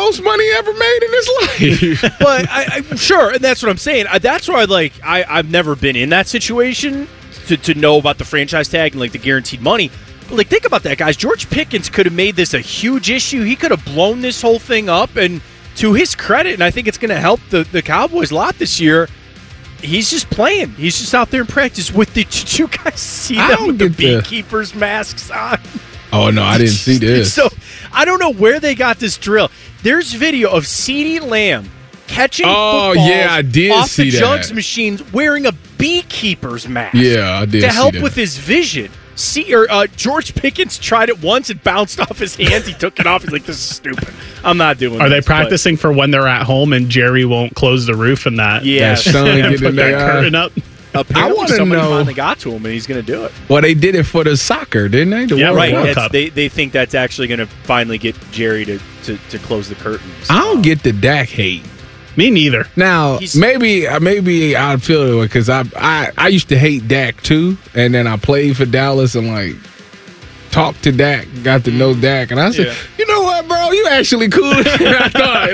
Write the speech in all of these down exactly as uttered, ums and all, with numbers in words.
most money he ever made in his life. But I, I, sure, and that's what I'm saying. I, that's why, like, I, I've never been in that situation to, to know about the franchise tag and like the guaranteed money. But, like, think about that, guys. George Pickens could have made this a huge issue. He could have blown this whole thing up, and to his credit, and I think it's going to help the, the Cowboys a lot this year. He's just playing. He's just out there in practice with the. Did you guys see I them don't with the get the- beekeepers' masks on? Oh, no, I didn't see this. So I don't know where they got this drill. There's video of CeeDee Lamb catching Oh, footballs yeah, I did off see the that. jugs machines wearing a beekeeper's mask. Yeah, I did to see help that. with his vision. See, or uh, George Pickens tried it once. It bounced off his hands. He took it off. He's like, "This is stupid. I'm not doing." Are this. they practicing for when they're at home and Jerry won't close the roof and that? Yeah, That sun and get put in that their eye. curtain up. But apparently, I wanna somebody know- finally got to him, and he's going to do it. Well, they did it for the soccer, didn't they? The Yeah, World Right? World Cup. That's, Cup. they they think that's actually going to finally get Jerry to, to, to close the curtains. I don't get the Dak hate. Me neither. Now, He's- maybe uh, maybe I'd feel it because I, I I used to hate Dak too, and then I played for Dallas and like talked to Dak, got to know Dak, and I said, Yeah. you know what, bro, you actually cool. I thought,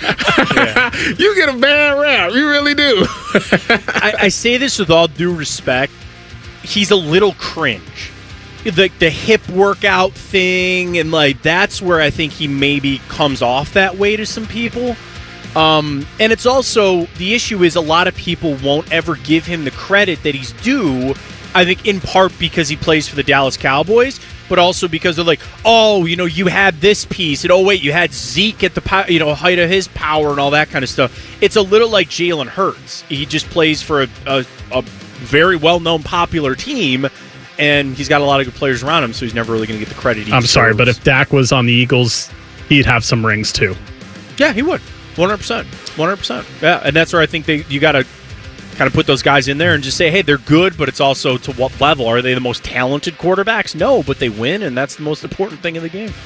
like, you get a bad rap, you really do. I, I say this with all due respect. He's a little cringe. The the hip workout thing, and like that's where I think he maybe comes off that way to some people. Um, and it's also, the issue is a lot of people won't ever give him the credit that he's due, I think in part because he plays for the Dallas Cowboys, but also because they're like, oh, you know, you had this piece, and oh, wait, you had Zeke at the pow- you know height of his power and all that kind of stuff. It's a little like Jalen Hurts. He just plays for a, a, a very well-known, popular team, and he's got a lot of good players around him, so he's never really going to get the credit he I'm sorry, but deserves. if Dak was on the Eagles, he'd have some rings too. Yeah, he would. one hundred percent. one hundred percent. Yeah, and that's where I think they you got to kind of put those guys in there and just say, hey, they're good, but it's also to what level? Are they the most talented quarterbacks? No, but they win, and that's the most important thing in the game.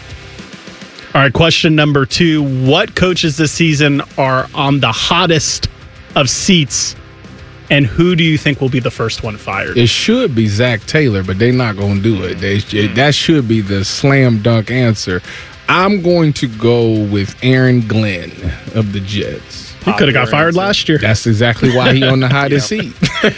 All right, question number two. What coaches this season are on the hottest of seats, and who do you think will be the first one fired? It should be Zach Taylor, but they're not going to do it. They, Hmm. That should be the slam dunk answer. I'm going to go with Aaron Glenn of the Jets. He could have got fired answer. last year. That's exactly why he on the hottest seat.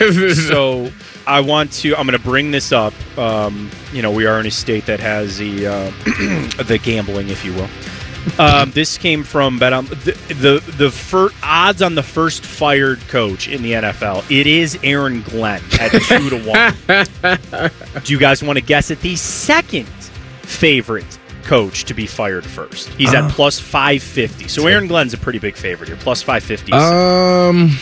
So I want to. I'm going to bring this up. Um, you know, we are in a state that has the uh, the gambling, if you will. Um, this came from Bet on the the, the fir- odds on the first fired coach in the N F L. It is Aaron Glenn at two to one. Do you guys want to guess at the second favorite coach to be fired first? He's Uh. at plus five fifty. So Aaron Glenn's a pretty big favorite here. Plus five fifty. Um,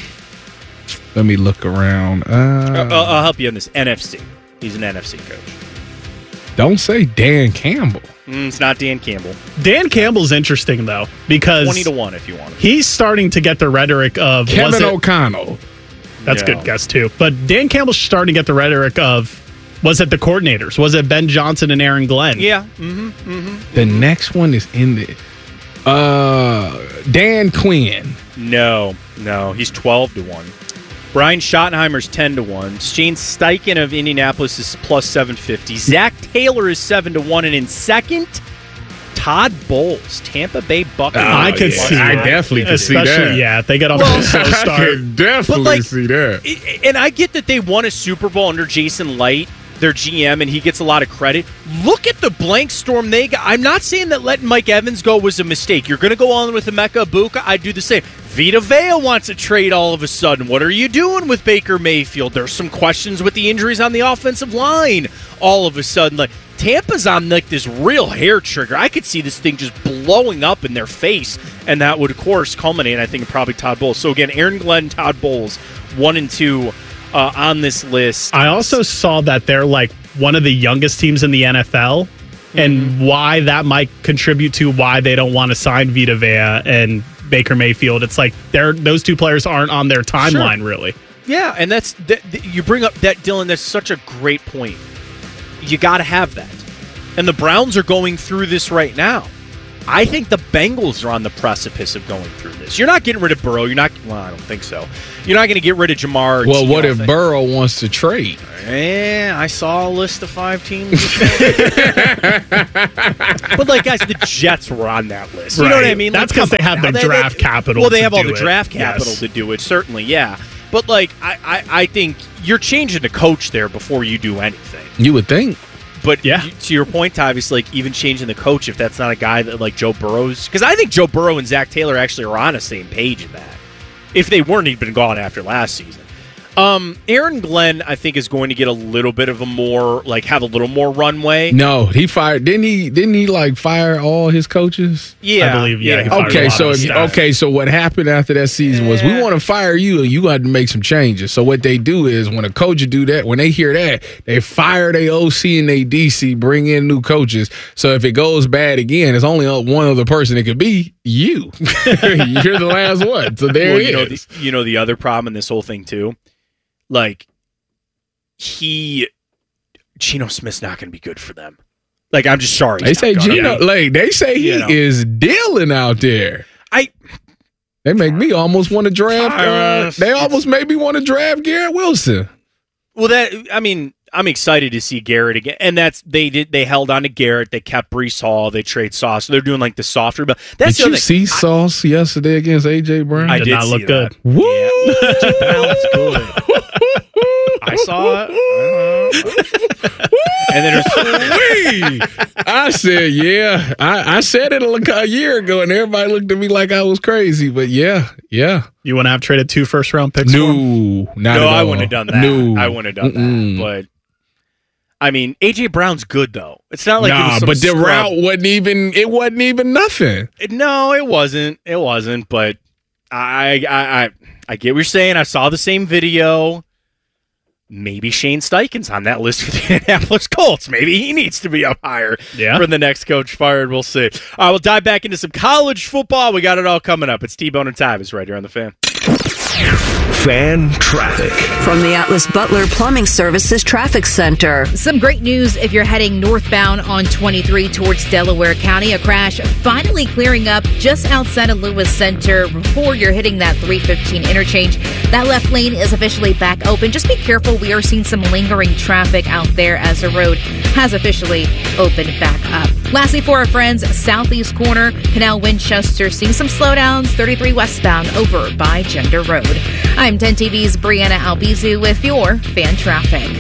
let me look around. Uh, I'll, I'll help you on this. N F C. He's an N F C coach. don't say Dan Campbell. Mm, it's not Dan Campbell. Dan Campbell's interesting, though, because Twenty to one, if you want. he's starting to get the rhetoric of was Kevin it- O'Connell. That's a Yeah. good guess, too. But Dan Campbell's starting to get the rhetoric of, was it the coordinators? Was it Ben Johnson and Aaron Glenn? Yeah. Mm-hmm. The next one is in the. Uh, Dan Quinn. No, no. He's twelve to one. Brian Schottenheimer's ten to one. Shane Steichen of Indianapolis is plus seven fifty. Zach Taylor is seven to one, and in second, Todd Bowles, Tampa Bay Buccaneers. I could yeah. see I that. definitely could see Especially, that. yeah, if they get off Well, to a slow I start. could definitely But, like, see that. I- and I get that they won a Super Bowl under Jason Light, their G M, and he gets a lot of credit. Look at the blank storm they got. I'm not saying that letting Mike Evans go was a mistake. You're going to go on with Emeka Ibuka. I'd do the same. Vita Vea wants a trade all of a sudden. What are you doing with Baker Mayfield? There's some questions with the injuries on the offensive line all of a sudden. Like, Tampa's on like this real hair trigger. I could see this thing just blowing up in their face, and that would, of course, culminate, I think, in probably Todd Bowles. So, again, Aaron Glenn, Todd Bowles, one and two uh, on this list. I also saw that they're like one of the youngest teams in the N F L, and Mm-hmm. why that might contribute to why they don't want to sign Vita Vea and Baker Mayfield. It's like they're those two players aren't on their timeline, really. Yeah, and that's that, that- you bring up that, Dylan. That's such a great point. You got to have that, and the Browns are going through this right now. I think the Bengals are on the precipice of going through this. You're not getting rid of Burrow. You're not. Well, I don't think so. You're not going to get rid of Jamar. Well, what if Burrow wants to trade? Eh, I saw a list of five teams. But, like, guys, the Jets were on that list. You right. know what I mean? That's because like, they have the they, draft they, capital. Well, they to have all do the it. draft capital yes. to do it, certainly, yeah. But, like, I, I, I think you're changing the coach there before you do anything. You would think. But yeah. to your point, Tavis, like, even changing the coach, if that's not a guy that, like, Joe Burrow's... Because I think Joe Burrow and Zach Taylor actually are on the same page in that. If they weren't, he'd been gone after last season. Um, Aaron Glenn, I think, is going to get a little bit of a more, like, have a little more runway. No, he fired. Didn't he? Didn't he like fire all his coaches? Yeah, I believe. Yeah. yeah. he fired a Okay, lot so of if, staff. okay, so what happened after that season was we Yeah. want to fire you, and you got to make some changes. So what they do is when a coach do that, when they hear that, they fire their O C and their D C, bring in new coaches. So if it goes bad again, it's only one other person it could be you. You're the last one. So there Well, it you know, is. the, you know the other problem in this whole thing too, like he, Geno Smith's not going to be good for them. Like, I'm just sorry. They he's say not gonna Gino, be. like they say he You know. is dealing out there. I. They make me almost want to draft. Uh, Tyrus, they it's- almost made me want to draft Garrett Wilson. Well, that I mean, I'm excited to see Garrett again, and that's they did. They held on to Garrett. They kept Breece Hall. They trade Sauce. So they're doing like the softer. But that's Did the you other see thing. Sauce yesterday against A J Brown? I, I Did did not see look good. that. Woo! Yeah. A J Brown's good. I saw it. Uh-huh. And then there's Wee! I said, yeah. I, I said it a, a year ago, and everybody looked at me like I was crazy. But yeah, yeah. You want to have traded two first round picks? No, for him? not no, at all. I wouldn't have done that. No. I wouldn't have done Mm-mm. that. But I mean, A J Brown's good though. It's not like it nah, was some but the scrub. route wasn't even. It wasn't even nothing. No, it wasn't. It wasn't. But I, I, I, I get what you're saying. I saw the same video. Maybe Shane Steichen's on that list for the Indianapolis Colts. Maybe he needs to be up higher Yeah. for the next coach fired. We'll see. All right, we'll dive back into some college football. We got it all coming up. It's T-Bone and Tavis right here on the Fan. Fan traffic. From the Atlas Butler Plumbing Services Traffic Center. Some great news if you're heading northbound on twenty-three towards Delaware County. A crash finally clearing up just outside of Lewis Center before you're hitting that three fifteen interchange. That left lane is officially back open. Just be careful. We are seeing some lingering traffic out there as the road has officially opened back up. Lastly, for our friends, southeast corner, Canal Winchester, seeing some slowdowns, thirty-three westbound over by Gender Road. I'm ten T V's Brianna Albizu with your Fan Traffic.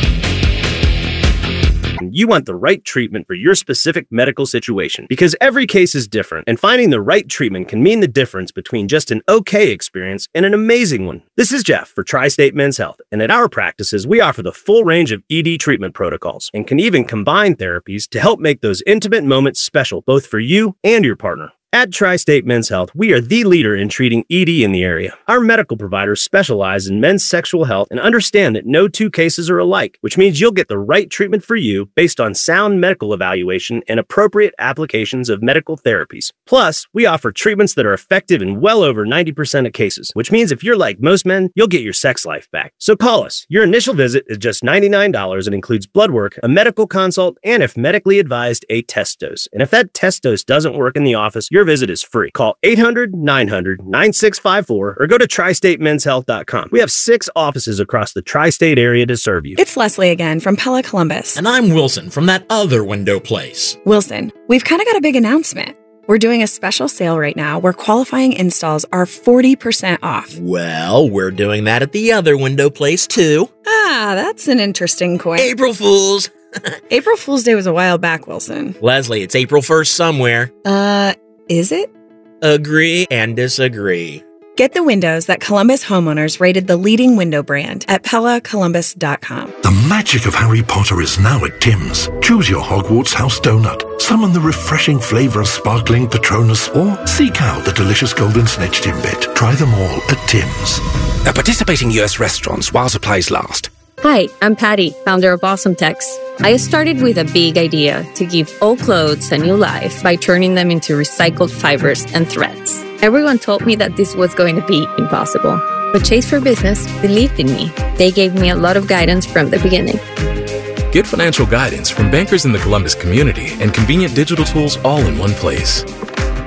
You want the right treatment for your specific medical situation because every case is different, and finding the right treatment can mean the difference between just an okay experience and an amazing one. This is Jeff for Tri-State Men's Health, and at our practices, we offer the full range of E D treatment protocols and can even combine therapies to help make those intimate moments special both for you and your partner. At Tri-State Men's Health, we are the leader in treating E D in the area. Our medical providers specialize in men's sexual health and understand that no two cases are alike, which means you'll get the right treatment for you based on sound medical evaluation and appropriate applications of medical therapies. Plus, we offer treatments that are effective in well over ninety percent of cases, which means if you're like most men, you'll get your sex life back. So call us. Your initial visit is just ninety-nine dollars and includes blood work, a medical consult, and if medically advised, a test dose. And if that test dose doesn't work in the office, your visit is free. Call eight hundred, nine hundred, nine six five four or go to tri state men's health dot com. We have six offices across the tri-state area to serve you. It's Leslie again from Pella Columbus. And I'm Wilson from that other window place. Wilson, we've kind of got a big announcement. We're doing a special sale right now where qualifying installs are forty percent off. Well, we're doing that at the other window place too. Ah, that's an interesting coin. April Fools! April Fool's Day was a while back, Wilson. Leslie, it's April first somewhere. Uh, is it? Agree and disagree. Get the windows that Columbus homeowners rated the leading window brand at Pella Columbus dot com. The magic of Harry Potter is now at Tim's. Choose your Hogwarts house donut, summon the refreshing flavor of sparkling Patronus, or seek out the delicious golden snitch Timbit. Try them all at Tim's. At participating U S restaurants while supplies last. Hi, I'm Patty, founder of Awesome Tex. I started with a big idea to give old clothes a new life by turning them into recycled fibers and threads. Everyone told me that this was going to be impossible, but Chase for Business believed in me. They gave me a lot of guidance from the beginning. Get financial guidance from bankers in the Columbus community and convenient digital tools all in one place.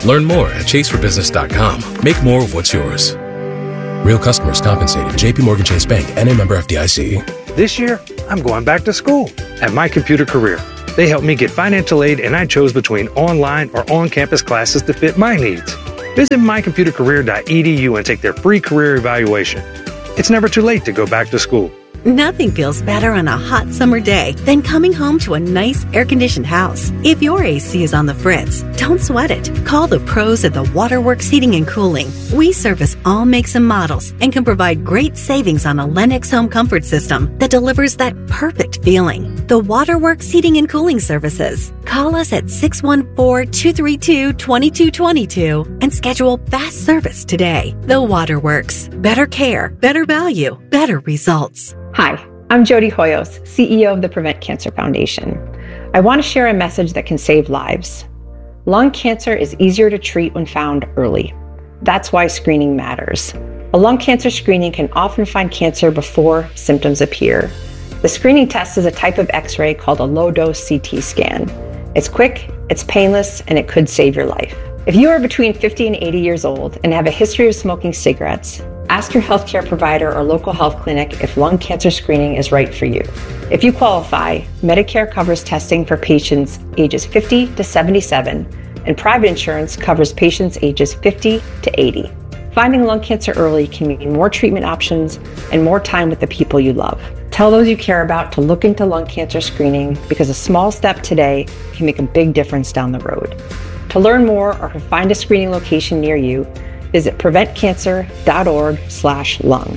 Learn more at chase for business dot com. Make more of what's yours. Real customers compensated. J P Morgan Chase Bank, N A member F D I C. This year, I'm going back to school at My Computer Career. They helped me get financial aid, and I chose between online or on-campus classes to fit my needs. Visit my computer career dot e d u and take their free career evaluation. It's never too late to go back to school. Nothing feels better on a hot summer day than coming home to a nice air-conditioned house. If your A C is on the fritz, don't sweat it. Call the pros at the Waterworks Heating and Cooling. We service all makes and models and can provide great savings on a Lennox home comfort system that delivers that perfect feeling. The Waterworks Heating and Cooling Services. Call us at six one four, two three two, two two two two and schedule fast service today. The Waterworks. Better care, better value, better results. Hi, I'm Jody Hoyos, C E O of the Prevent Cancer Foundation. I want to share a message that can save lives. Lung cancer is easier to treat when found early. That's why screening matters. A lung cancer screening can often find cancer before symptoms appear. The screening test is a type of X-ray called a low-dose C T scan. It's quick, it's painless, and it could save your life. If you are between fifty and eighty years old and have a history of smoking cigarettes, ask your healthcare provider or local health clinic if lung cancer screening is right for you. If you qualify, Medicare covers testing for patients ages fifty to seventy-seven, and private insurance covers patients ages fifty to eighty. Finding lung cancer early can mean more treatment options and more time with the people you love. Tell those you care about to look into lung cancer screening because a small step today can make a big difference down the road. To learn more or to find a screening location near you, visit prevent cancer dot org slash lung.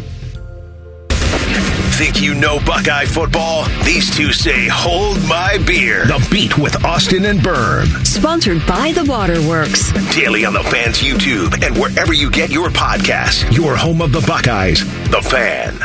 Think you know Buckeye football? These two say, hold my beer. The Beat with Austin and Berm. Sponsored by The Waterworks. Daily on the Fan's YouTube and wherever you get your podcasts. Your home of the Buckeyes, The Fan.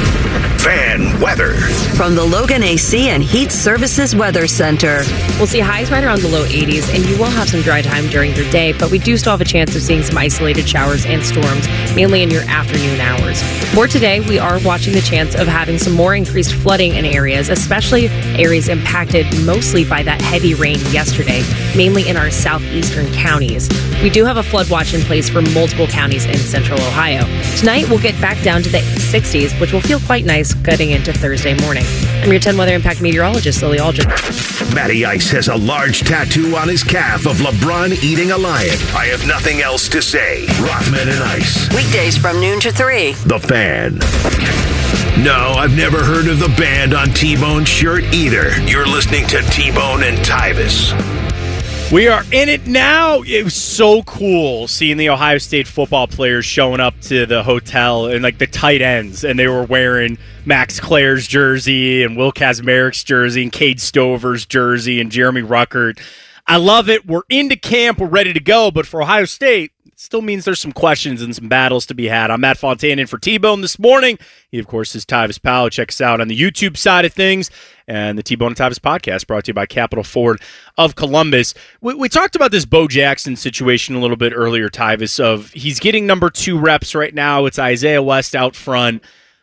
Fan weather. From the Logan A C and Heat Services Weather Center. We'll see highs right around the low eighties, and you will have some dry time during your day, but we do still have a chance of seeing some isolated showers and storms, mainly in your afternoon hours. For today, we are watching the chance of having some more increased flooding in areas, especially areas impacted mostly by that heavy rain yesterday, mainly in our southeastern counties. We do have a flood watch in place for multiple counties in central Ohio. Tonight, we'll get back down to the sixties, which will feel quite nice getting into Thursday morning. I'm your ten Weather Impact meteorologist, Lily Aldrin. Matty Ice has a large tattoo on his calf of LeBron eating a lion. I have nothing else to say. Rothman and Ice. Weekdays from noon to three. The Fan. No, I've never heard of the band on T-Bone's shirt either. You're listening to T-Bone and Tyvis. We are in it now. It was so cool seeing the Ohio State football players showing up to the hotel and like the tight ends, and they were wearing Max Clare's jersey and Will Kazmarik's jersey and Cade Stover's jersey and Jeremy Ruckert. I love it. We're into camp. We're ready to go. But for Ohio State, it still means there's some questions and some battles to be had. I'm Matt Fontaine in for T-Bone this morning. He, of course, is Tyvis Powell. Check us out on the YouTube side of things. And the T-Bone and Tyvis podcast brought to you by Capital Ford of Columbus. We, we talked about this Bo Jackson situation a little bit earlier, Tyvis, of he's getting number two reps right now. It's Isaiah West out front.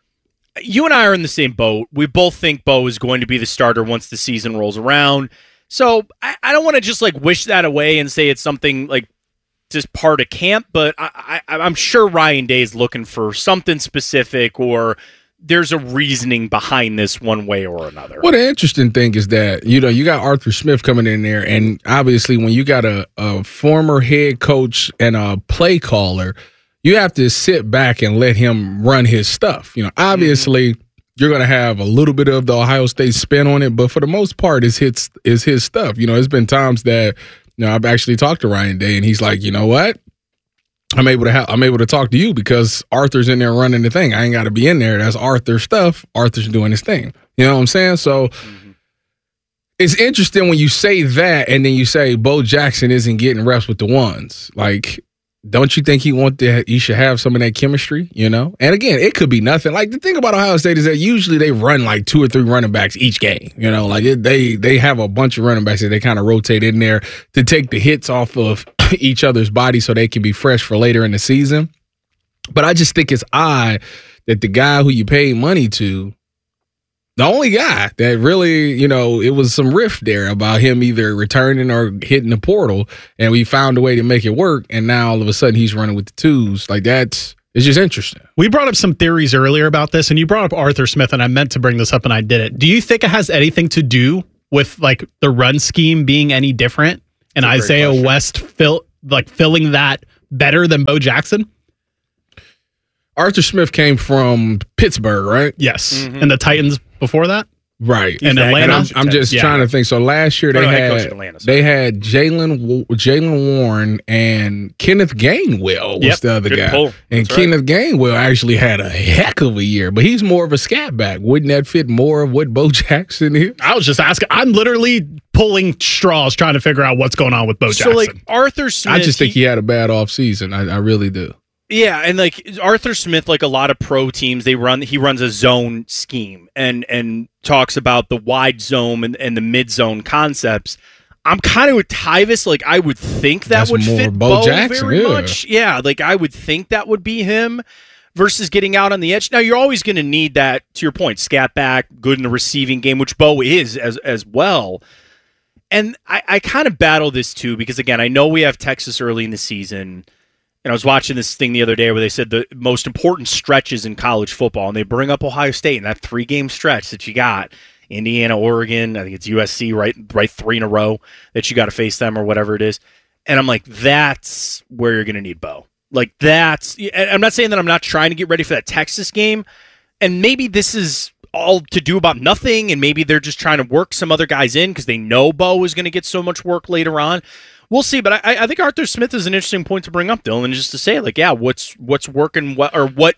You and I are in the same boat. We both think Bo is going to be the starter once the season rolls around. So I, I don't want to just like wish that away and say it's something like just part of camp, but I, I, I'm sure Ryan Day is looking for something specific, or there's a reasoning behind this one way or another. Well, the interesting thing is that, you know, you got Arthur Smith coming in there, and obviously when you got a, a former head coach and a play caller, you have to sit back and let him run his stuff. You know, obviously mm-hmm. you're going to have a little bit of the Ohio State spin on it, but for the most part, it's his, it's his stuff. You know, it's been times that, you know, I've actually talked to Ryan Day, and he's like, you know what? I'm able to ha- I'm able to talk to you because Arthur's in there running the thing. I ain't got to be in there. That's Arthur's stuff. Arthur's doing his thing. You know what I'm saying? So mm-hmm. it's interesting when you say that, and then you say Bo Jackson isn't getting reps with the ones. Like, don't you think he want to? He should have some of that chemistry, you know? And again, it could be nothing. Like, the thing about Ohio State is that usually they run like two or three running backs each game. You know, like it, they they have a bunch of running backs that they kind of rotate in there to take the hits off of each other's body so they can be fresh for later in the season. But I just think it's odd that the guy who you paid money to the only guy that really, you know, it was some rift there about him either returning or hitting the portal, and we found a way to make it work, and now all of a sudden he's running with the twos. Like, that's it's just interesting. We brought up some theories earlier about this, and you brought up Arthur Smith, and I meant to bring this up, and I did it. Do you think it has anything to do with, like, the run scheme being any different and Isaiah West fill, like filling that better than Bo Jackson? Arthur Smith came from Pittsburgh, right? Yes. Mm-hmm. And the Titans before that? Right. In Atlanta? I'm, I'm just yeah. trying to think. So last year they no, had Atlanta, they had Jalen Jalen Warren and Kenneth Gainwell was yep. the other Good guy. pull. And That's Kenneth right. Gainwell actually had a heck of a year, but he's more of a scat back. Wouldn't that fit more of what Bo Jackson is? I was just asking. I'm literally pulling straws trying to figure out what's going on with Bo So, Jackson. like, Arthur Smith. I just think he, he had a bad offseason. I, I really do. Yeah, and like Arthur Smith, like a lot of pro teams, they run. He runs a zone scheme and and talks about the wide zone and, and the mid zone concepts. I'm kind of with Tyvis. Like, I would think that That's would more fit Bo Bo Jackson, very yeah. much. Yeah, like I would think that would be him versus getting out on the edge. Now you're always going to need that. To your point, scat back, good in the receiving game, which Bo is as as well. And I, I kind of battle this too because again, I know we have Texas early in the season. And I was watching this thing the other day where they said the most important stretches in college football, and they bring up Ohio State and that three-game stretch that you got, Indiana, Oregon, I think it's U S C, right, right three in a row that you got to face them or whatever it is. And I'm like, that's where you're going to need Bo. Like, that's – I'm not saying that I'm not trying to get ready for that Texas game, and maybe this is all to do about nothing, and maybe they're just trying to work some other guys in because they know Bo is going to get so much work later on. We'll see, but I, I think Arthur Smith is an interesting point to bring up, Dylan, just to say, like, yeah, what's what's working, what or what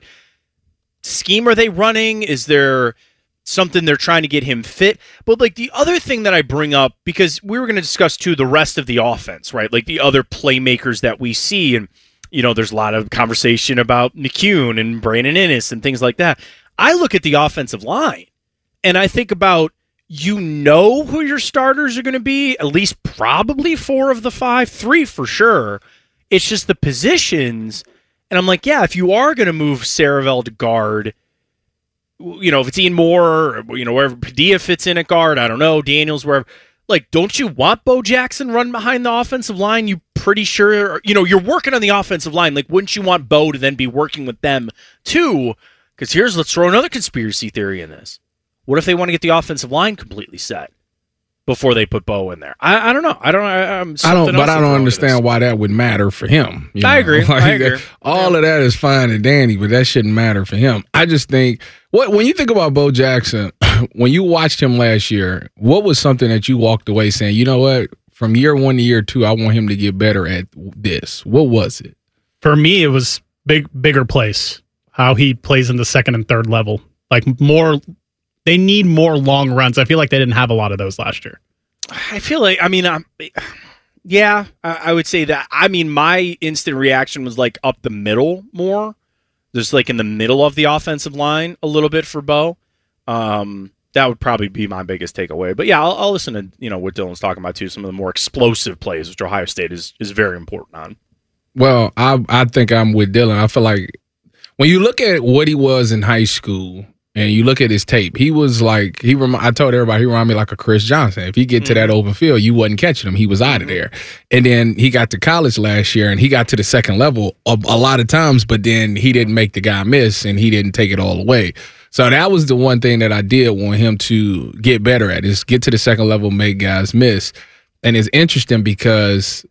scheme are they running? Is there something they're trying to get him fit? But, like, the other thing that I bring up, because we were going to discuss, too, the rest of the offense, right? Like, the other playmakers that we see, and, you know, there's a lot of conversation about McCune and Brandon Inniss and things like that. I look at the offensive line, and I think about, you know who your starters are going to be, at least probably four of the five, three for sure. It's just the positions. And I'm like, yeah, if you are going to move Saravel to guard, you know, if it's Ian Moore, or, you know, wherever Padilla fits in at guard, I don't know, Daniels, wherever. Like, don't you want Bo Jackson run behind the offensive line? You pretty sure, you know, you're working on the offensive line. Like, wouldn't you want Bo to then be working with them too? Because here's, let's throw another conspiracy theory in this. What if they want to get the offensive line completely set before they put Bo in there? I, I don't know. I don't. I, I'm I don't. But I don't understand why that would matter for him. You I know? agree. Like I agree. That, all yeah. of that is fine and dandy, but that shouldn't matter for him. I just think what when you think about Bo Jackson, when you watched him last year, what was something that you walked away saying, you know what, from year one to year two, I want him to get better at this. What was it? For me, it was big, bigger place. How he plays in the second and third level, like more. They need more long runs. I feel like they didn't have a lot of those last year. I feel like, I mean, um, yeah, I, I would say that. I mean, my instant reaction was like up the middle more. Just like in the middle of the offensive line a little bit for Bo. Um, that would probably be my biggest takeaway. But yeah, I'll, I'll listen to, you know, what Dylan's talking about too. Some of the more explosive plays, which Ohio State is, is very important on. Well, I I think I'm with Dylan. I feel like when you look at what he was in high school, and you look at his tape, he was like, he. Rem- I told everybody he reminded me like a Chris Johnson. If he get to mm-hmm. that open field, you wasn't catching him. He was out of there. And then he got to college last year, and he got to the second level a, a lot of times, but then he didn't make the guy miss, and he didn't take it all away. So that was the one thing that I did want him to get better at, is get to the second level, make guys miss. And it's interesting because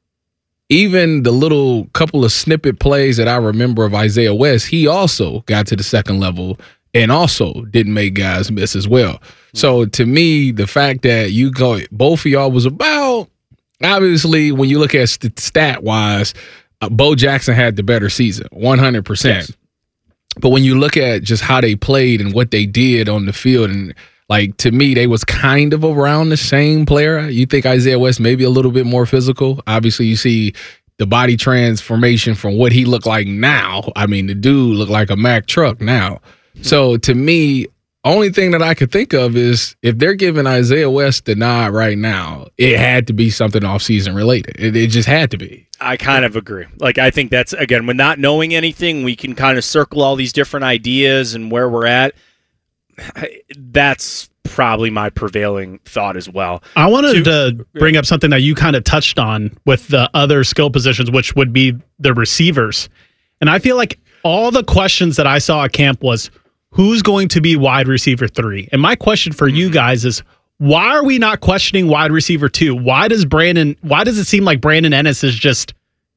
even the little couple of snippet plays that I remember of Isaiah West, he also got to the second level and also didn't make guys miss as well. Mm-hmm. So to me, the fact that you go, both of y'all was about, obviously, when you look at st- stat-wise, uh, Bo Jackson had the better season, one hundred percent. Yes. But when you look at just how they played and what they did on the field, and like, to me, they was kind of around the same player. You think Isaiah West maybe a little bit more physical. Obviously, you see the body transformation from what he looked like now. I mean, the dude looked like a Mack truck now. So to me, only thing that I could think of is if they're giving Isaiah West the nod right now, it had to be something off-season related. It, it just had to be. I kind of agree. Like, I think that's, again, when not knowing anything, we can kind of circle all these different ideas and where we're at. That's probably my prevailing thought as well. I wanted to, to bring up something that you kind of touched on with the other skill positions, which would be the receivers. And I feel like all the questions that I saw at camp was, who's going to be wide receiver three? And my question for you guys is, why are we not questioning wide receiver two? Why does Brandon, why does it seem like Brandon Ennis is just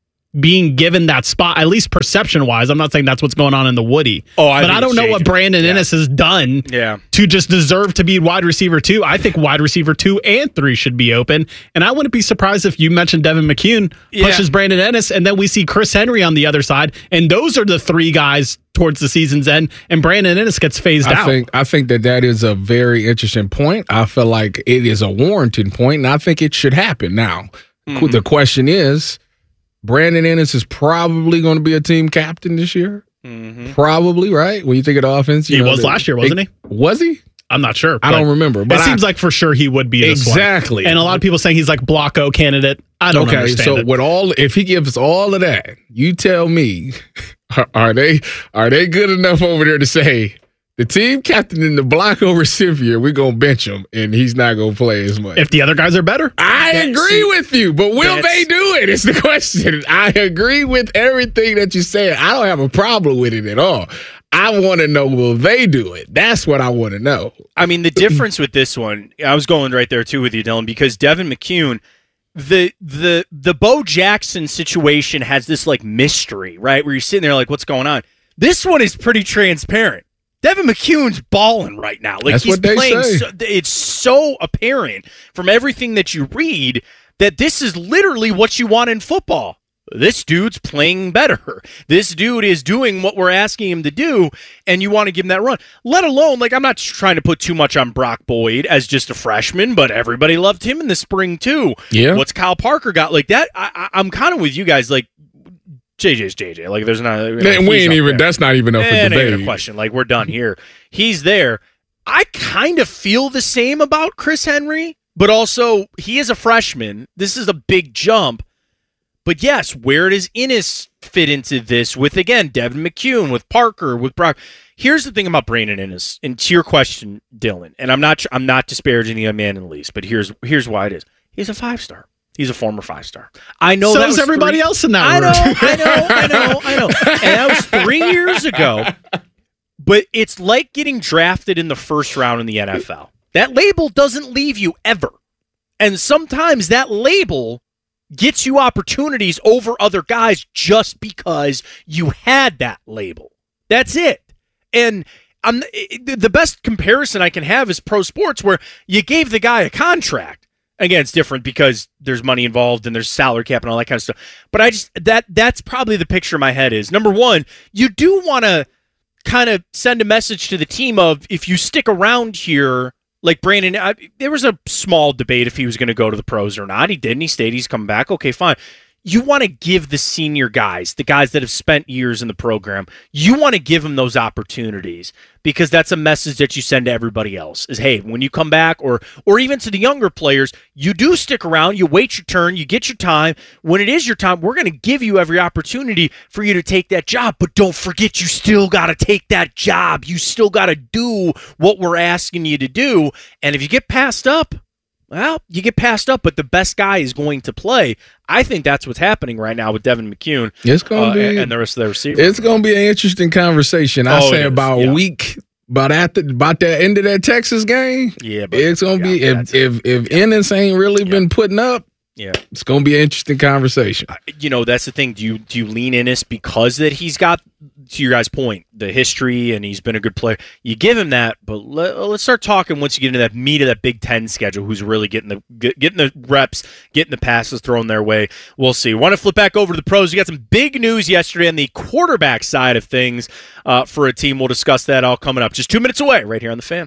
being given that spot, at least perception-wise? I'm not saying that's what's going on in the Woody. Oh, I but I don't know what Brandon yeah. Ennis has done yeah. to just deserve to be wide receiver two. I think wide receiver two and three should be open. And I wouldn't be surprised if you mentioned Devin McCune yeah. pushes Brandon Ennis, and then we see Chris Henry on the other side. And those are the three guys towards the season's end, and Brandon Ennis gets phased I out. Think, I think that that is a very interesting point. I feel like it is a warranted point, and I think it should happen. Now, mm-hmm. the question is, Brandon Ennis is probably going to be a team captain this year. Mm-hmm. Probably, right? When you think of the offense. You he know, was the, last year, wasn't it, he? Was he? I'm not sure. I don't remember. But it I, seems like for sure he would be this exactly. one. And a lot of people saying he's like Blocko candidate. I don't okay, understand so it. with all, if he gives all of that, you tell me, are, are they are they good enough over there to say, the team captain in the Blocko receiver, we're going to bench him, and he's not going to play as much? If the other guys are better? I That's, agree with you, but will they do it? It's the question. I agree with everything that you said. I don't have a problem with it at all. I want to know, will they do it? That's what I want to know. I mean, the difference with this one, I was going right there too with you, Dylan, because Devin McCune, the the the Bo Jackson situation has this like mystery, right? Where you're sitting there like, what's going on? This one is pretty transparent. Devin McCune's balling right now. Like, That's he's what they playing. say. So, it's so apparent from everything that you read that this is literally what you want in football. This dude's playing better. This dude is doing what we're asking him to do, and you want to give him that run. Let alone, like, I'm not trying to put too much on Brock Boyd as just a freshman, but everybody loved him in the spring too. Yeah. What's Kyle Parker got? Like that, I, I, I'm kind of with you guys. Like, J J's J J. Like, there's not. You know, we ain't even. There. That's not even up for eh, debate. Ain't a question. Like, we're done here. He's there. I kind of feel the same about Chris Henry, but also he is a freshman. This is a big jump. But yes, where does Ennis fit into this? With again, Devin McCune, with Parker, with Brock. Here's the thing about Brandon Ennis, and to your question, Dylan. And I'm not. I'm not disparaging the young man in the least, but here's here's why it is. He's a five star. He's a former five-star. I know so that is was everybody three, else in that I room. know, I know, I know, I know. And that was three years ago. But it's like getting drafted in the first round in the N F L. That label doesn't leave you ever. And sometimes that label gets you opportunities over other guys just because you had that label. That's it. And I'm, the best comparison I can have is pro sports, where you gave the guy a contract. Again, it's different because there's money involved and there's salary cap and all that kind of stuff. But I just that that's probably the picture in my head is, number one, you do want to kind of send a message to the team of, if you stick around here, like Brandon, I, there was a small debate if he was going to go to the pros or not. He didn't. He stayed. He's coming back. Okay, fine. You want to give the senior guys, the guys that have spent years in the program, you want to give them those opportunities, because that's a message that you send to everybody else is, hey, when you come back, or or even to the younger players, you do stick around, you wait your turn, you get your time. When it is your time, we're going to give you every opportunity for you to take that job. But don't forget, you still got to take that job. You still got to do what we're asking you to do. And if you get passed up, well, you get passed up, but the best guy is going to play. I think that's what's happening right now with Devin McCune it's gonna uh, be, and the rest of the receivers. It's going to be an interesting conversation. I oh, say about yeah. a week, about after, about that end of that Texas game. Yeah, but it's going to be, yeah, if if, if yeah. Ennis ain't really yeah. been putting up, yeah, it's going to be an interesting conversation. You know, that's the thing. Do you do you lean Ennis because that he's got, to your guys' point, the history and he's been a good player? You give him that, but let, let's start talking once you get into that meat of that Big Ten schedule. Who's really getting the getting the reps, getting the passes thrown their way? We'll see. Want to flip back over to the pros? We got some big news yesterday on the quarterback side of things uh, for a team. We'll discuss that all coming up just two minutes away, right here on the Fan.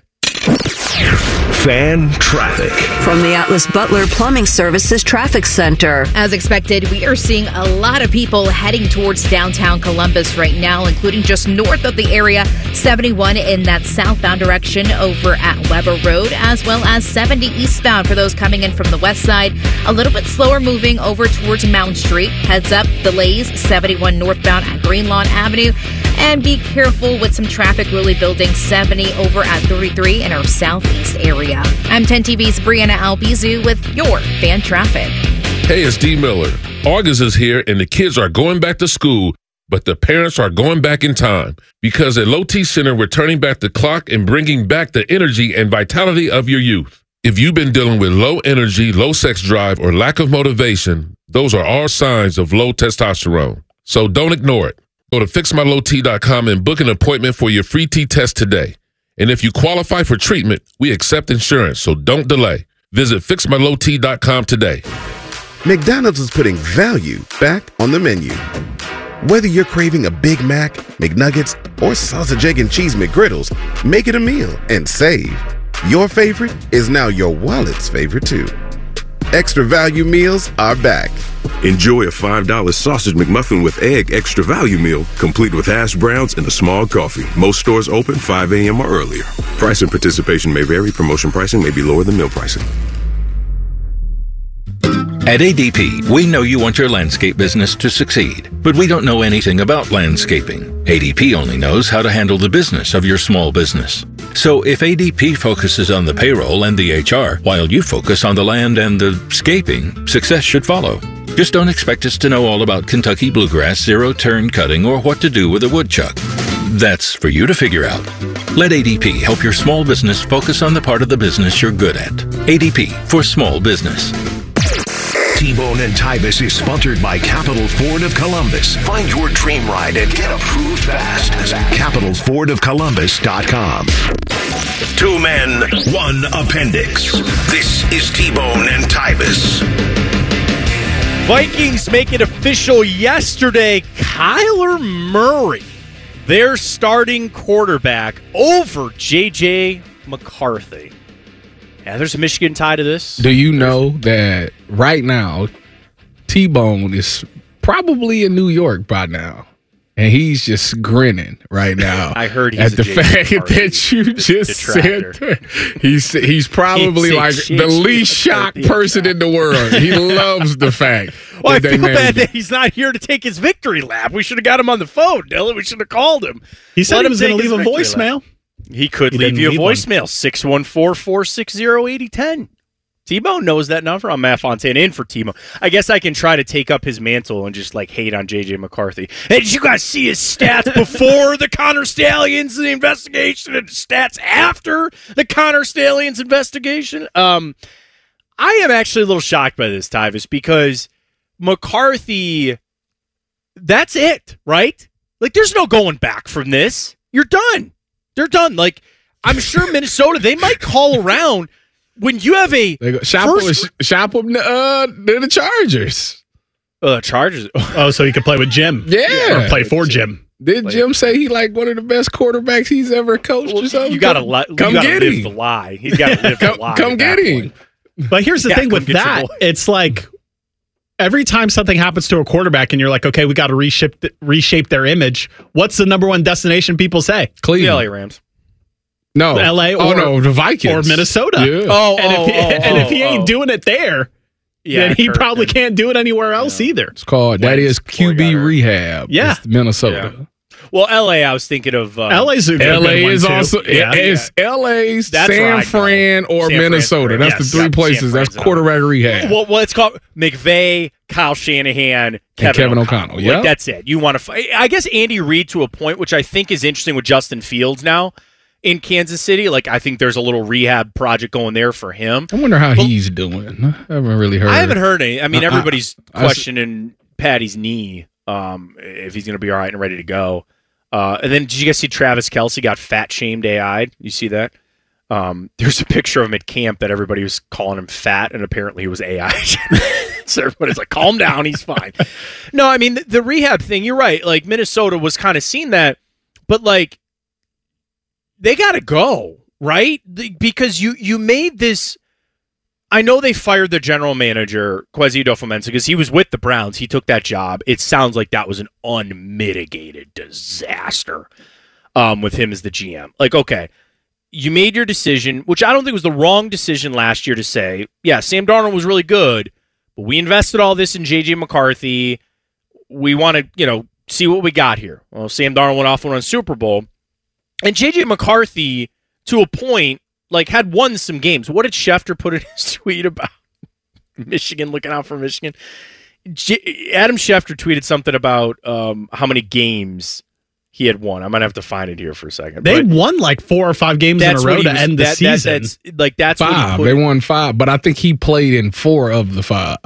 Fan traffic from the Atlas Butler Plumbing Services Traffic Center. As expected, we are seeing a lot of people heading towards downtown Columbus right now, including just north of the area, seventy-one in that southbound direction over at Weber Road, as well as seventy eastbound for those coming in from the west side. A little bit slower moving over towards Mound Street. Heads up, delays, seventy-one northbound at Greenlawn Avenue. And be careful with some traffic really building seventy over at thirty-three in our southeast area. I'm ten T V's Brianna Albizu with your fan traffic. Hey, it's D. Miller. August is here and the kids are going back to school, but the parents are going back in time because at Low T Center, we're turning back the clock and bringing back the energy and vitality of your youth. If you've been dealing with low energy, low sex drive, or lack of motivation, those are all signs of low testosterone. So don't ignore it. Go to fix my low t dot com and book an appointment for your free T-test today. And if you qualify for treatment, we accept insurance, so don't delay. Visit fix my low t dot com today. McDonald's is putting value back on the menu. Whether you're craving a Big Mac, McNuggets, or sausage, egg, and cheese McGriddles, make it a meal and save. Your favorite is now your wallet's favorite too. Extra value meals are back. Enjoy a five dollar sausage McMuffin with egg extra value meal, complete with hash browns and a small coffee. Most stores open five a.m. or earlier. Price and participation may vary. Promotion pricing may be lower than meal pricing. At A D P, we know you want your landscape business to succeed, but we don't know anything about landscaping. A D P only knows how to handle the business of your small business. So if A D P focuses on the payroll and the H R, while you focus on the land and the scaping, success should follow. Just don't expect us to know all about Kentucky bluegrass, zero-turn cutting, or what to do with a woodchuck. That's for you to figure out. Let A D P help your small business focus on the part of the business you're good at. A D P for small business. T-Bone and Tybus is sponsored by Capital Ford of Columbus. Find your dream ride and get approved fast at capital ford of columbus dot com. Two men, one appendix. This is T-Bone and Tybus. Vikings make it official yesterday. Kyler Murray, their starting quarterback, over J J McCarthy. Yeah, there's a Michigan tie to this. Do you know that right now, T-Bone is probably in New York by now, and he's just grinning right now. I heard he's at the a fact that you just detractor. said that. He's he's probably He's a like shit the least shit shocked person in the world. He loves the fact. Well, I that feel they bad named that him. he's not here to take his victory lap. We should have got him on the phone, Dylan. We should have called him. He said Let he him was going to take leave a his victory lap. voicemail. He could He leave didn't you a leave one. voicemail, six one four, four six zero, eight zero one zero. T-Bone knows that number. I'm Matt Fontaine in for T-Bone. I guess I can try to take up his mantle and just like hate on J J McCarthy. Hey, did you guys see his stats before the Connor Stallions the investigation and stats after the Connor Stallions investigation? Um, I am actually a little shocked by this, Tyvis, because McCarthy, that's it, right? Like, there's no going back from this. You're done. They're done. Like, I'm sure Minnesota, they might call around. When you have a They go, shop first, him, shop him uh, they're the Chargers. uh, Chargers. Oh, so he could play with Jim. Yeah. Or play for Jim. Did Jim say he like one of the best quarterbacks he's ever coached or something? You gotta, li- come you gotta get live him. the lie. He's got to live the come, lie. come at get that him. point. But here's the Yeah, thing come with get your that. boy. It's like every time something happens to a quarterback and you're like, okay, we got to reshape, reshape their image. What's the number one destination people say? The Cleveland. L A Rams. No. L A or, oh, no, the Vikings. or Minnesota. Yeah. Oh, and if, oh, he, oh, and if he oh, ain't oh. doing it there, Yeah, then he Kirk, probably then- can't do it anywhere else either. It's called, that Wentz is before he Q B got hurt. rehab. Yeah. It's Minnesota. Well, L A, I was thinking of uh, L A's a good L A one is too. also, yeah. it's L A's, That's where I San go. Fran, or San Minnesota. Fran. That's Yes, the three yeah, places. San That's Fran's quarterback rehab. Well, well, it's called McVay, Kyle Shanahan, Kevin, Kevin O'Connell. O'Connell, Like, yeah. that's it. You want to? F- I guess Andy Reid to a point, which I think is interesting with Justin Fields now in Kansas City. Like, I think there's a little rehab project going there for him. I wonder how he's doing. I haven't really heard. I haven't heard any. I mean, I- everybody's I- I- questioning Patty's knee, um, if he's going to be all right and ready to go. Uh, and then did you guys see Travis Kelce got fat shamed A I'd? You see that? Um, there's a picture of him at camp that everybody was calling him fat, and apparently he was A I. So everybody's like, calm down, he's fine. No, I mean, the, the rehab thing, you're right. Like, Minnesota was kind of seeing that, but, like, they got to go, right? The, because you you made this... I know they fired the general manager, Kwesi Adofo-Mensah, because he was with the Browns. He took that job. It sounds like that was an unmitigated disaster um, with him as the G M. Like, okay, you made your decision, which I don't think was the wrong decision last year to say, yeah, Sam Darnold was really good, but we invested all this in J J McCarthy. We want to, you know, see what we got here. Well, Sam Darnold went off and won Super Bowl. And J J McCarthy, to a point, like had won some games. What did Schefter put in his tweet about Michigan, looking out for Michigan? J- Adam Schefter tweeted something about um, how many games he had won. I might have to find it here for a second. They won like four or five games in a row to was, end the that, season. That, that's, like that's five. They won five, but I think he played in four of the five.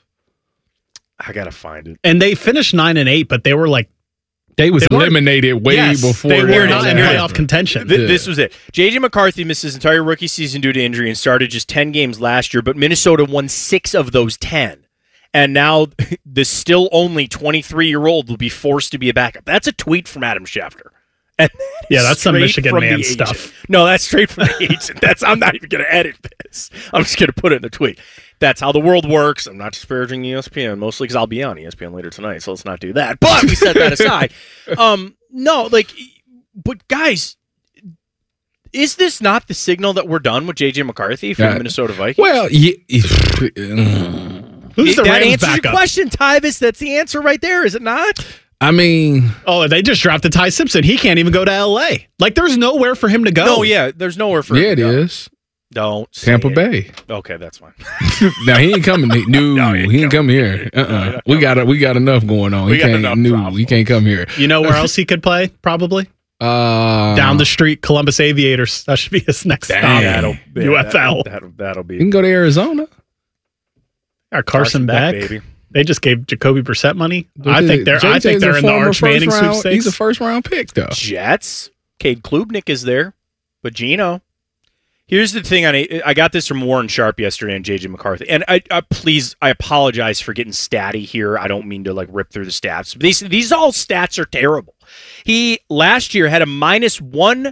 I gotta find it. And they finished nine and eight, but they were like they was they eliminated way yes, before they were not in playoff contention. Th- this was it. J J McCarthy missed his entire rookie season due to injury and started just ten games last year, but Minnesota won six of those ten. And now the still only twenty-three-year-old will be forced to be a backup. That's a tweet from Adam Schefter. And that yeah, that's some Michigan man agent. stuff. No, that's straight from the agent. That's I'm not even going to edit this. I'm just going to put it in the tweet. That's how the world works. I'm not disparaging E S P N, mostly because I'll be on E S P N later tonight, so let's not do that. But we set that aside. Um, no, like, but guys, is this not the signal that we're done with J J McCarthy for yeah. the Minnesota Vikings? Well, yeah. Who's the that Rams answers backup? Your question, Tyvis. That's the answer right there, is it not? I mean, oh, they just drafted Ty Simpson. He can't even go to L A. Like, there's nowhere for him to go. No, yeah, there's nowhere for yeah, him to go. go. Yeah, it is. Don't Tampa say Bay. It. Okay, that's fine. No, he ain't coming. No, no he ain't, he ain't coming. come here. Uh, uh-uh. uh we got we got enough going on. We he got can't. enough No, problems. he can't come here. You know where else he could play? Probably uh, down the street, Columbus Aviators. That should be his next stop. That'll, yeah, U F L. That, that'll, that'll be. You can go to Arizona. Or Carson, Carson Beck, Beck, baby. They just gave Jacoby Brissett money. I think they're. J J's I think they're in the Arch Manning round, sweepstakes. He's a first round pick, though. Jets. Cade Klubnik is there, but Gino. Here's the thing. On I got this from Warren Sharp yesterday on J J McCarthy, and I, I please I apologize for getting statty here. I don't mean to like rip through the stats. But these these all stats are terrible. He last year had a minus one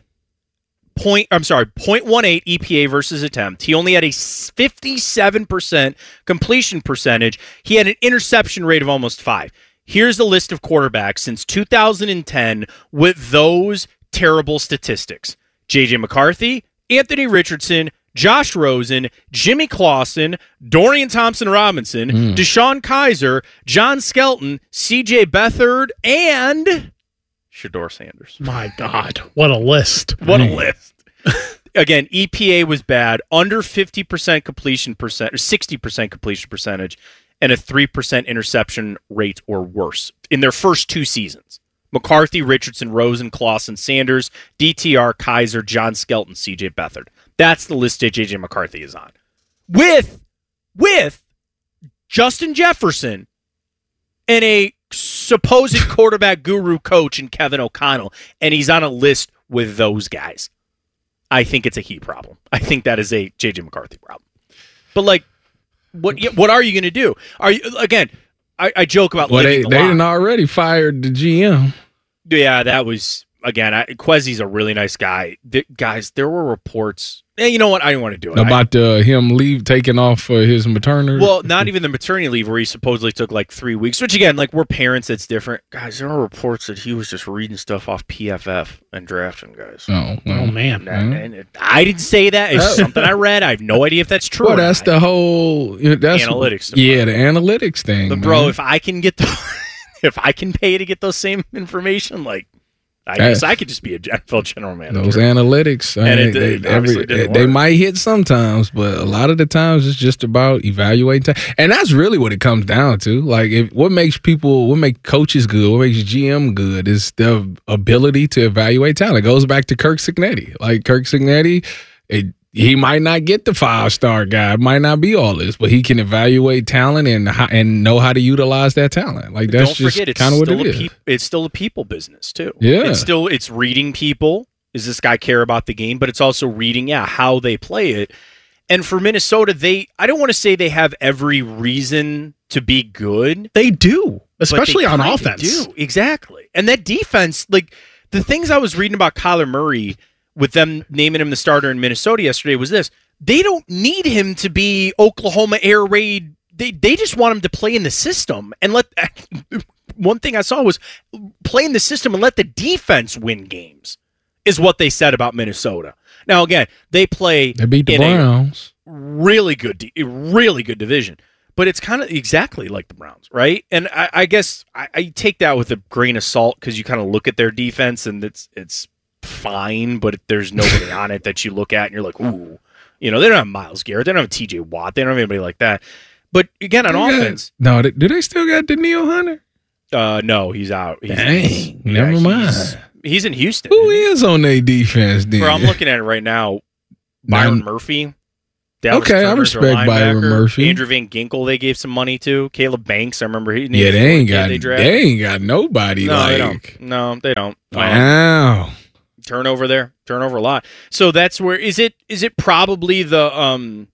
point. I'm sorry, point one eight E P A versus attempt. He only had a fifty-seven percent completion percentage. He had an interception rate of almost five. Here's a list of quarterbacks since two thousand ten with those terrible statistics: J J McCarthy, Anthony Richardson, Josh Rosen, Jimmy Clausen, Dorian Thompson-Robinson, mm. Deshaun Kaiser, John Skelton, C J Beathard, and Shedeur Sanders. My God, what a list. What a list. Again, E P A was bad, under fifty percent completion percent, or sixty percent completion percentage, and a three percent interception rate or worse in their first two seasons. McCarthy, Richardson, Rosen, Clausen, Sanders, D T R, Kaiser, John Skelton, C J Beathard. That's the list that J J McCarthy is on. With, with Justin Jefferson and a supposed quarterback guru coach in Kevin O'Connell, and he's on a list with those guys. I think it's a he problem. I think that is a J J McCarthy problem. But, like, what what are you going to do? Are you again, I, I joke about well, living they, the they lie. done already fired the G M. Yeah, that was, again, I, Quezzy's a really nice guy. The, guys, there were reports. Eh, you know what? I didn't want to do it. About uh, him leave, taking off uh, his maternity? Well, not even the maternity leave where he supposedly took like three weeks, which, again, like we're parents, it's different. Guys, there were reports that he was just reading stuff off P F F and drafting guys. Oh, oh man. And, and it, I didn't say that. It's something I read. I have no idea if that's true. Well, that's the whole you know, that's, analytics. Yeah, the analytics thing. But, bro, man. if I can get the, if I can pay to get those same information, like, I guess I could just be a N F L general manager. Those analytics, I and mean, it, they, it every, they, they might hit sometimes, but a lot of the times it's just about evaluating. T- and that's really what it comes down to. Like, if, what makes people, what makes coaches good, what makes G M good is the ability to evaluate talent. It goes back to Kirk Cignetti. Like, Kirk Cignetti, it, he might not get the five-star guy, might not be all this, but he can evaluate talent and and know how to utilize that talent. Like, that's Don't just forget, kind of what it a is. Pe- it's still a people business, too. Yeah. It's still, it's reading people. Does this guy care about the game? But it's also reading, yeah, how they play it. And for Minnesota, they, I don't want to say they have every reason to be good. They do, especially they on offense. Do. Exactly. And that defense, like, the things I was reading about Kyler Murray with them naming him the starter in Minnesota yesterday was this. They don't need him to be Oklahoma Air Raid. They they just want him to play in the system and let one thing I saw was play in the system and let the defense win games is what they said about Minnesota. Now, again, they play They beat the in Browns. a really good, really good division. but it's kind of exactly like the Browns, right? And I, I guess I, I take that with a grain of salt because you kind of look at their defense and it's it's fine, but there's nobody on it that you look at and you're like, ooh, you know, they don't have Myles Garrett, they don't have T J Watt, they don't have anybody like that. But again, on They got- offense, No, do they still got Daniil Hunter? uh, no, he's out. He's, Dang, never mind. He's, he's in Houston. Who is on their defense then? Bro, I'm looking at it right now. Byron Murphy. Dallas Okay, I Turner's their respect Byron linebacker. Murphy. Andrew Van Ginkle, they gave some money to. Caleb Banks, I remember he. Yeah, they ain't got They, they, drafted. ain't got nobody no, like. they don't. No, they don't. Um, Wow. turnover there, turnover a lot. So that's where is it? Is it probably the um,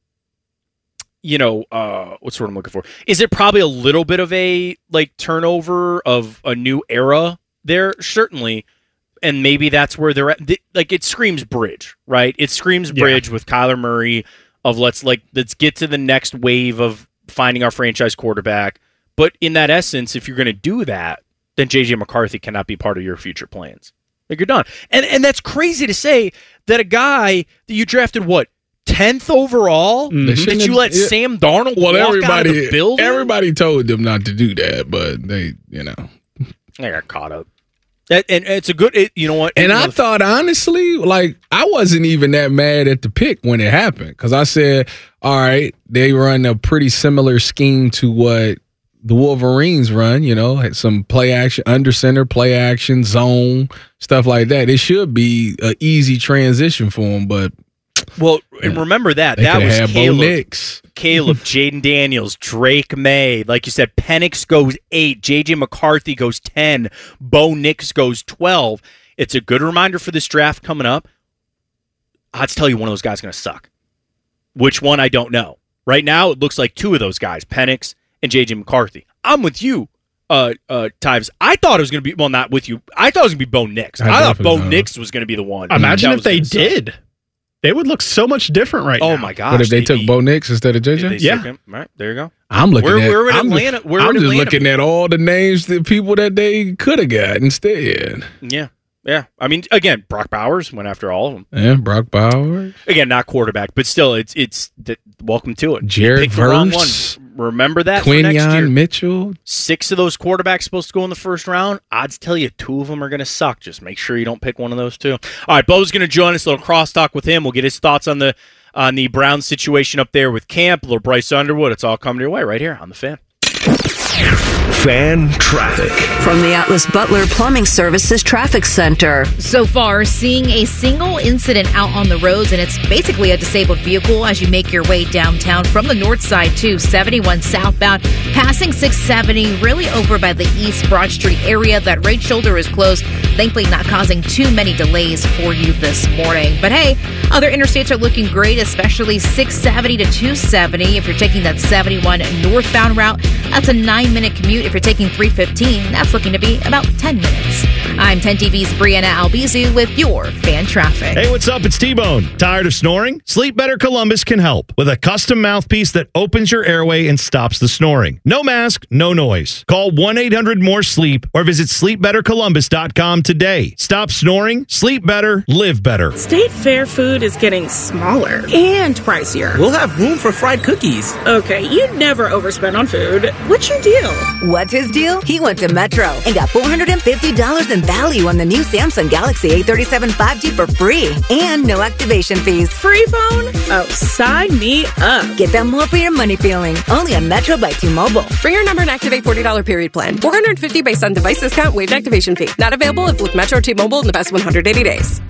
you know, uh, what's the word I'm looking for? Is it probably a little bit of a like turnover of a new era there? Certainly. And maybe that's where they're at. Like it screams bridge, right? It screams bridge yeah. with Kyler Murray of let's like let's get to the next wave of finding our franchise quarterback. But in that essence, if you're going to do that, then J J McCarthy cannot be part of your future plans. Like you're done. And and that's crazy to say that a guy that you drafted what tenth overall mm-hmm. that you let yeah. Sam Darnold well, walk everybody, out of the building. Everybody told them not to do that, but they, you know, they got caught up. That, and it's a good, it, you know what? And I know, thought, honestly, like, I wasn't even that mad at the pick when it happened. Because I said, all right, they run a pretty similar scheme to what the Wolverines run, you know, had some play action, under center, play action, zone, stuff like that. It should be an easy transition for them, but. Well, and remember that. They that was had Caleb. Bo Nix. Caleb, Jaden Daniels, Drake May. Like you said, Penix goes eight. J J McCarthy goes ten. Bo Nix goes twelve. It's a good reminder for this draft coming up. I'll tell you one of those guys is going to suck. Which one, I don't know. Right now, it looks like two of those guys, Penix and J J McCarthy. I'm with you, uh, uh, Tyves. I thought it was going to be, well, not with you. I thought it was going to be Bo Nix. I, I thought Bo know. Nix was going to be the one. Imagine if they did. Suck. They would look so much different right oh now. Oh my gosh! What if they, they took Bo Nix instead of J J? Yeah. Him? Right there you go. I'm looking we're, at. We're in I'm Atlanta. Just, we're I'm in just Atlanta. looking at all the names, the people that they could have got instead. Yeah, yeah. I mean, again, Brock Bowers went after all of them. Yeah, Brock Bowers. Again, not quarterback, but still, it's it's. The, welcome to it. Jared Verse. Remember that Quinyon Mitchell. Six of those quarterbacks supposed to go in the first round. Odds tell you two of them are going to suck. Just make sure you don't pick one of those two. All right, Bo's going to join us. A little crosstalk with him. We'll get his thoughts on the on the Browns situation up there with Camp. Little Bryce Underwood. It's all coming your way right here on The Fan. Fan traffic from the Atlas Butler Plumbing Services Traffic Center. So far, seeing a single incident out on the roads, and it's basically a disabled vehicle as you make your way downtown from the north side to seventy-one southbound, passing six seventy, really over by the East Broad Street area. That right shoulder is closed, thankfully not causing too many delays for you this morning. But hey, other interstates are looking great, especially six seventy to two seventy. If you're taking that seventy-one northbound route, that's a nine-minute commute. If you're taking three fifteen, that's looking to be about ten minutes. I'm ten T V's Brianna Albizu with your Fan Traffic. Hey, what's up? It's T-Bone. Tired of snoring? Sleep Better Columbus can help with a custom mouthpiece that opens your airway and stops the snoring. No mask, no noise. Call one eight hundred more sleep or visit sleep better columbus dot com today. Stop snoring, sleep better, live better. State Fair food is getting smaller and pricier. We'll have room for fried cookies. Okay, you'd never overspend on food. What's your deal? What's his deal? He went to Metro and got four hundred fifty dollars in value on the new Samsung Galaxy A thirty-seven five G for free and no activation fees. Free phone? Oh, sign me up. Get that more for your money feeling. Only on Metro by T-Mobile. Bring your number and activate forty dollars period plan. four hundred fifty dollars based on device discount, waived activation fee. Not available if with Metro T-Mobile in the past one hundred eighty days.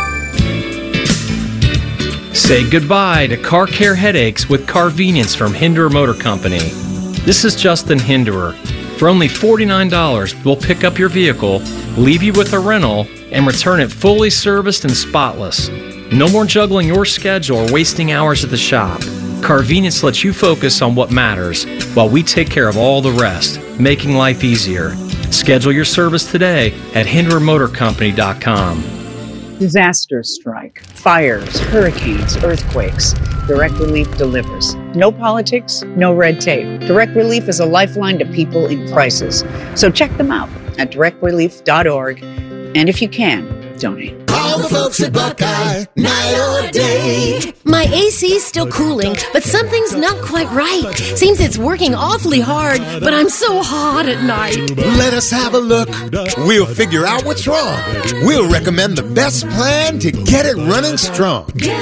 Say goodbye to car care headaches with Carvenience from Hinderer Motor Company. This is Justin Hinderer. For only forty-nine dollars, we'll pick up your vehicle, leave you with a rental, and return it fully serviced and spotless. No more juggling your schedule or wasting hours at the shop. Carvenience lets you focus on what matters while we take care of all the rest, making life easier. Schedule your service today at hinderer motor company dot com. Disasters strike, fires, hurricanes, earthquakes. Direct Relief delivers. No politics, no red tape. Direct Relief is a lifeline to people in crisis. So check them out at direct relief dot org. And if you can, donate. Call all the folks at Buckeye, night or day. My A C's still cooling, but something's not quite right. Seems it's working awfully hard, but I'm so hot at night. Let us have a look. We'll figure out what's wrong. We'll recommend the best plan to get it running strong.